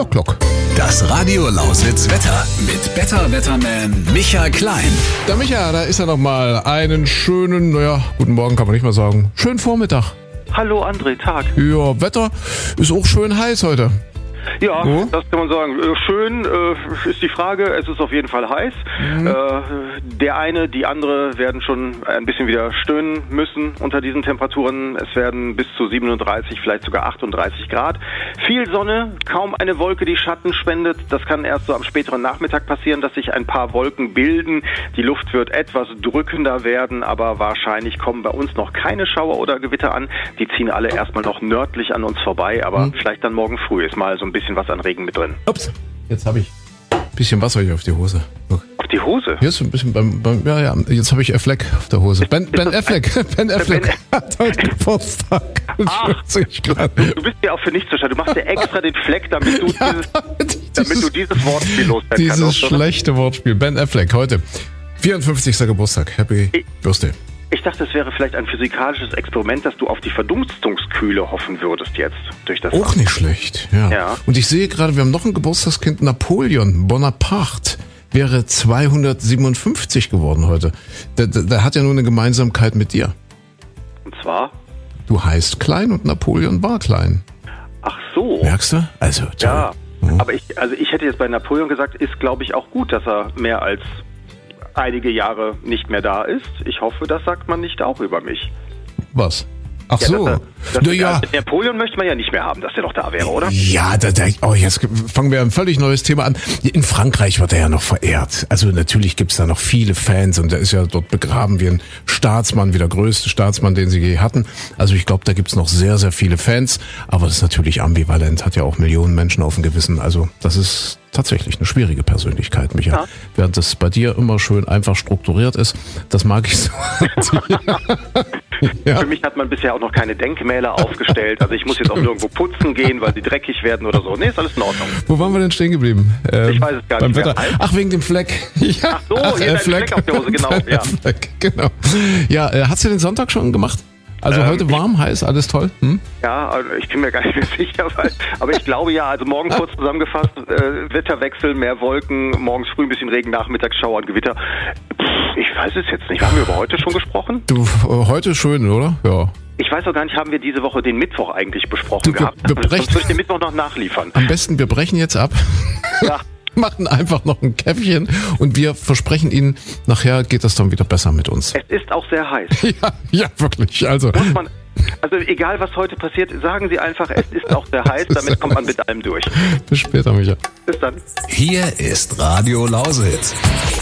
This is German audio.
Glock, Glock. Das Radio Lausitz Wetter mit Better Wetterman Michael Klein. Der Micha, da ist er nochmal. Einen schönen, guten Morgen kann man nicht mal sagen. Schönen Vormittag. Hallo André, Tag. Ja, Wetter ist auch schön heiß heute. Ja, das kann man sagen. Schön ist die Frage. Es ist auf jeden Fall heiß. Der eine, die andere werden schon ein bisschen wieder stöhnen müssen unter diesen Temperaturen. Es werden bis zu 37, vielleicht sogar 38 Grad. Viel Sonne, kaum eine Wolke, die Schatten spendet. Das kann erst so am späteren Nachmittag passieren, dass sich ein paar Wolken bilden. Die Luft wird etwas drückender werden, aber wahrscheinlich kommen bei uns noch keine Schauer oder Gewitter an. Die ziehen alle erstmal noch nördlich an uns vorbei, aber vielleicht dann morgen früh ist mal so ein bisschen was an Regen mit drin. Ups, jetzt habe ich ein bisschen Wasser hier auf die Hose. Look. Auf die Hose? Hier ist so ein bisschen jetzt habe ich Affleck auf der Hose. Ben Affleck hat heute Geburtstag. Du bist ja auch für nichts zu schade. Du machst dir extra den Fleck, damit du dieses Wortspiel loswerden kannst. Dieses schlechte Wortspiel. Ben Affleck heute 54. Geburtstag. Happy Birthday. Ich dachte, es wäre vielleicht ein physikalisches Experiment, dass du auf die Verdunstungskühle hoffen würdest jetzt. Durch das auch nicht schlecht, ja. Und ich sehe gerade, wir haben noch ein Geburtstagskind, Napoleon Bonaparte. Wäre 257 geworden heute. Der hat ja nur eine Gemeinsamkeit mit dir. Und zwar? Du heißt Klein und Napoleon war klein. Ach so. Merkst du? Also, toll. Ja, aber ich hätte jetzt bei Napoleon gesagt, ist glaube ich auch gut, dass er mehr als einige Jahre nicht mehr da ist. Ich hoffe, das sagt man nicht auch über mich. Was? Ach so. Napoleon möchte man ja nicht mehr haben, dass der noch da wäre, oder? Ja, jetzt fangen wir ein völlig neues Thema an. In Frankreich wird er ja noch verehrt. Also natürlich gibt's da noch viele Fans und der ist ja dort begraben wie ein Staatsmann, wie der größte Staatsmann, den sie je hatten. Also ich glaube, da gibt's noch sehr, sehr viele Fans. Aber das ist natürlich ambivalent, hat ja auch Millionen Menschen auf dem Gewissen. Also das ist tatsächlich eine schwierige Persönlichkeit, Micha. Ja. Während das bei dir immer schön einfach strukturiert ist, das mag ich so. Ja. Für mich hat man bisher auch noch keine Denkmäler aufgestellt. Also ich muss jetzt auch nirgendwo putzen gehen, weil sie dreckig werden oder so. Nee, ist alles in Ordnung. Wo waren wir denn stehen geblieben? Ich weiß es gar nicht mehr. Ach, wegen dem Fleck. Ja. Ach so, hier ist Fleck auf der Hose, genau. Ja. Fleck, genau. Ja, hast du den Sonntag schon gemacht? Also heute warm, heiß, alles toll? Ja, also ich bin mir gar nicht mehr sicher, aber ich glaube ja, also morgen kurz zusammengefasst, Wetterwechsel, mehr Wolken, morgens früh ein bisschen Regen, nachmittags Schauer und Gewitter. Ich weiß es jetzt nicht. Haben wir über heute schon gesprochen? Du, heute schön, oder? Ja. Ich weiß auch gar nicht, haben wir diese Woche den Mittwoch eigentlich besprochen gehabt? Sonst würde ich den Mittwoch noch nachliefern. Am besten, wir brechen jetzt ab. Ja. Machen einfach noch ein Käffchen und wir versprechen Ihnen, nachher geht das dann wieder besser mit uns. Es ist auch sehr heiß. Ja, wirklich. Also egal was heute passiert, sagen Sie einfach, es ist auch sehr heiß, damit kommt man mit allem durch. Bis später, Micha. Bis dann. Hier ist Radio Lausitz.